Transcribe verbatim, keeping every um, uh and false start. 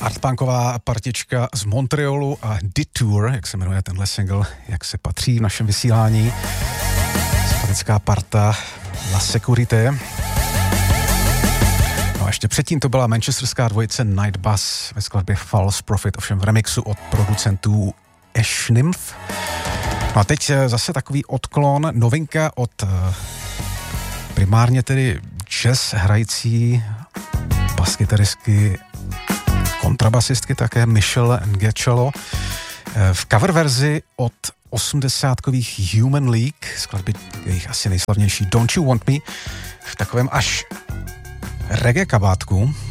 hardpunková partička z Montrealu a Detour, jak se jmenuje tenhle single, jak se patří v našem vysílání. Sympatická parta La Securité. No a ještě předtím to byla manchesterská dvojice Night Bus ve skladbě False Prophet, ovšem v remixu od producentů Ash Nymph. No a teď zase takový odklon, novinka od primárně tedy jazz hrající baskytaristky, kontrabasistky také Michelle Ngecello v cover verzi od osmdesátkových Human League, skladby jejich asi nejslavnější Don't You Want Me, v takovém až reggae kabátku.